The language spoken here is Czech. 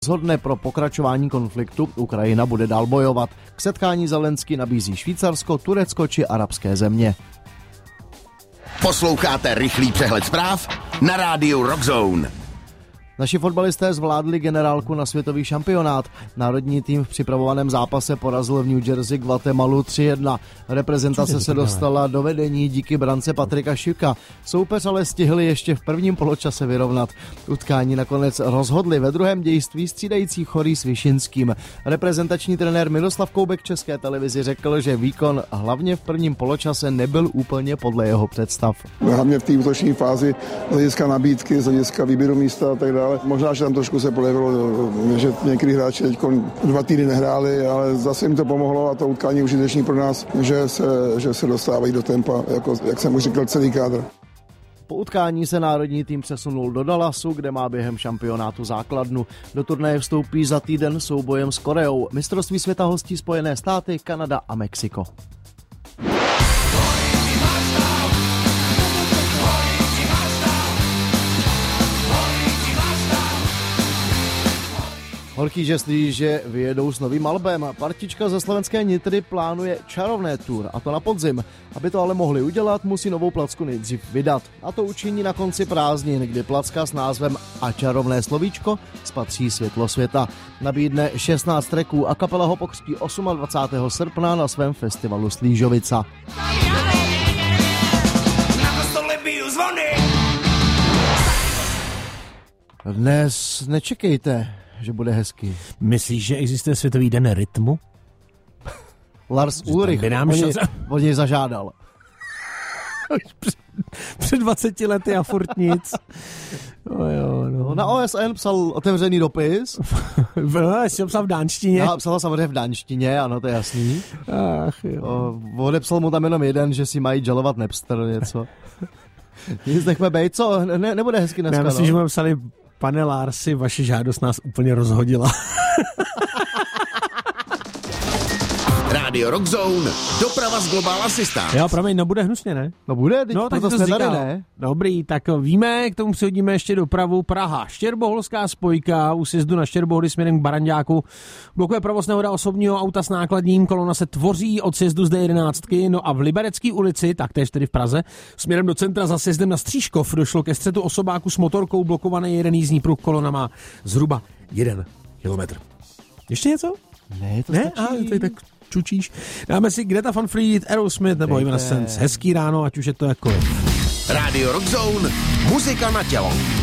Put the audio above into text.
rozhodne pro pokračování konfliktu, Ukrajina bude dál bojovat. K setkání Zelenský nabízí Švýcarsko, Turecko či arabské země. Posloucháte rychlý přehled zpráv na rádiu Rock Zone. Naši fotbalisté zvládli generálku na světový šampionát. Národní tým v připravovaném zápase porazil v New Jersey Guatemalu 3-1. Reprezentace se dostala do vedení díky brance Patrika Schicka. Soupeř ale stihli ještě v prvním poločase vyrovnat. Utkání nakonec rozhodli ve druhém dějství střídající Chorý s Vyšinským. Reprezentační trenér Miroslav Koubek České televizi řekl, že výkon hlavně v prvním poločase nebyl úplně podle jeho představ. Hlavně v té útoční fázi z hlediska nabídky, z hlediska výběru místa a tak dále. Možná, že tam trošku se projevilo, že některý hráči teď 2 týdny nehráli, ale zase jim to pomohlo a to utkání užitečný pro nás, že se dostávají do tempa, jako, jak jsem už říkal, celý kádr. Po utkání se národní tým přesunul do Dallasu, kde má během šampionátu základnu. Do turnaje vstoupí za týden soubojem s Koreou. Mistrovství světa hostí Spojené státy, Kanada a Mexiko. Horký žeslí, že vyjedou s novým albem. Partička ze slovenské Nitry plánuje čarovné tour, a to na podzim. Aby to ale mohli udělat, musí novou placku nejdřív vydat. A to učiní na konci prázdnin, kdy placka s názvem A čarovné slovíčko spatří světlo světa. Nabídne 16 tracků a kapela ho pokřtí 28. srpna na svém festivalu Slížovica. Dnes nečekejte, že bude hezký. Myslíš, že existuje Světový den rytmu? Lars Ulrich, on něj zažádal. Před 20 lety a furt nic. No. Na OSN psal otevřený dopis. Jsi ho psal v dánštině? Já psal samozřejmě v dánštině, ano, to je jasný. Ach, jo. Odepsal mu tam jenom jeden, že si mají žalovat Napster něco. Nic nechme bejt, co? Nebude hezky dneska, já myslím, že mu psali: pane Larsi, vaše žádost nás úplně rozhodila. Rádio Rock Zone, doprava z Global Assistance. Jo, promiň, no bude hnusně, ne? No bude, teď tak to jsme tady, ne? Dobrý, tak víme, k tomu přihodíme ještě dopravu Praha. Štěrboholská spojka u sjezdu na Štěrbohody směrem k Baranďáku. Blokuje provoz nehoda osobního auta s nákladním, kolona se tvoří od sjezdu z D11, no a v Liberecké ulici, taktéž tedy v Praze, směrem do centra za sjezdem na Stříškov došlo ke střetu osobáku s motorkou, blokovaný jeden jízdní pruh, kolona má zhruba 1 kilometr. Ještě něco? Ne, to stačí. To je tak čučíš. Dáme si Greta Van Fleet, Aerosmith nebo Evanescence. Hezký ráno, ať už je to jakkoliv. Rádio Rock Zone, muzika na tělo.